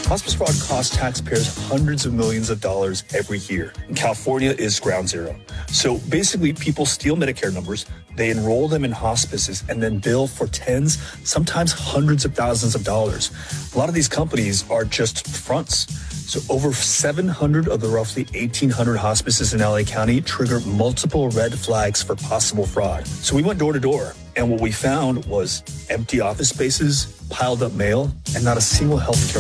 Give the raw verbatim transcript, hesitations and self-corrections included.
Hospice fraud costs taxpayers hundreds of millions of dollars every year. And California is ground zero. So basically, people steal Medicare numbers, they enroll them in hospices, and then bill for tens, sometimes hundreds of thousands of dollars. A lot of these companies are just fronts. So over seven hundred of the roughly eighteen hundred hospices in L A County trigger multiple red flags for possible fraud. So we went door to door, and what we found was empty office spaces, piled up mail, and not a single healthcare